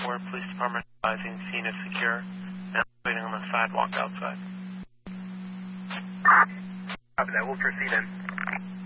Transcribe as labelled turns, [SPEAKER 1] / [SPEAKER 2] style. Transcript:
[SPEAKER 1] 4, Police Department advising scene is secure and waiting on the sidewalk outside.
[SPEAKER 2] Copy that. We'll proceed in.